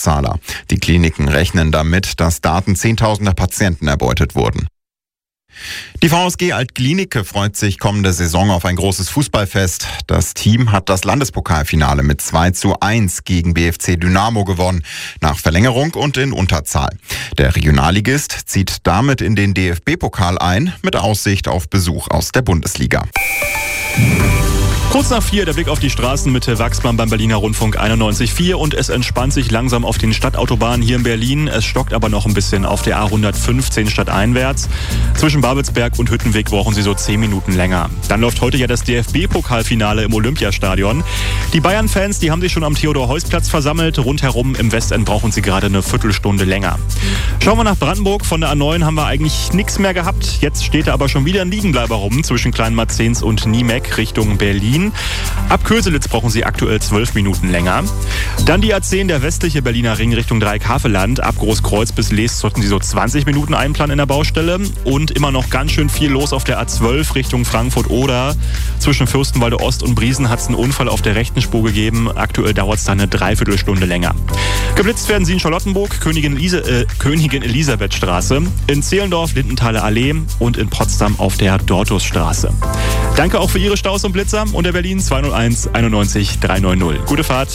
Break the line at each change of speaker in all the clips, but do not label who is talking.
Steuerzahler. Die Kliniken rechnen damit, dass Daten zehntausender Patienten erbeutet wurden. Die VSG Alt-Glienicke freut sich kommende Saison auf ein großes Fußballfest. Das Team hat das Landespokalfinale mit 2:1 gegen BFC Dynamo gewonnen, nach Verlängerung und in Unterzahl. Der Regionalligist zieht damit in den DFB-Pokal ein, mit Aussicht auf Besuch aus der Bundesliga.
Kurz nach 4 der Blick auf die Straßenmitte Wachsmann beim Berliner Rundfunk 91.4 und es entspannt sich langsam auf den Stadtautobahnen hier in Berlin. Es stockt aber noch ein bisschen auf der A115 stadteinwärts. Zwischen Babelsberg und Hüttenweg brauchen Sie so 10 Minuten länger. Dann läuft heute ja das DFB-Pokalfinale im Olympiastadion. Die Bayern-Fans, die haben sich schon am Theodor-Heuss-Platz versammelt. Rundherum im Westend brauchen sie gerade eine Viertelstunde länger. Schauen wir nach Brandenburg. Von der A9 haben wir eigentlich nichts mehr gehabt. Jetzt steht da aber schon wieder ein Liegenbleiber rum zwischen Kleinmarzens und Niemek Richtung Berlin. Ab Köselitz brauchen Sie aktuell 12 Minuten länger. Dann die A10, der westliche Berliner Ring Richtung Dreieck-Havelland. Ab Großkreuz bis Lees sollten Sie so 20 Minuten einplanen in der Baustelle. Und immer noch ganz schön viel los auf der A12 Richtung Frankfurt-Oder. Zwischen Fürstenwalde Ost und Briesen hat es einen Unfall auf der rechten Spur gegeben. Aktuell dauert es dann eine Dreiviertelstunde länger. Geblitzt werden Sie in Charlottenburg, Königin Elisabethstraße, in Zehlendorf, Lindenthaler Allee und in Potsdam auf der Dortusstraße. Danke auch für Ihre Staus und Blitzer und der Berlin 201 91 390. Gute Fahrt.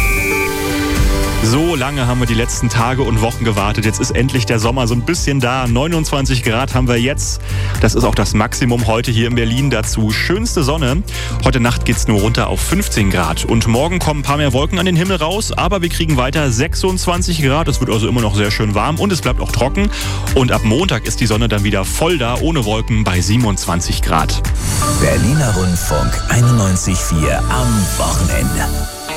So lange haben wir die letzten Tage und Wochen gewartet. Jetzt ist endlich der Sommer so ein bisschen da. 29 Grad haben wir jetzt. Das ist auch das Maximum heute hier in Berlin. Dazu schönste Sonne. Heute Nacht geht's nur runter auf 15 Grad. Und morgen kommen ein paar mehr Wolken an den Himmel raus. Aber wir kriegen weiter 26 Grad. Es wird also immer noch sehr schön warm und es bleibt auch trocken. Und ab Montag ist die Sonne dann wieder voll da, ohne Wolken, bei 27 Grad.
Berliner Rundfunk 91.4 am Wochenende.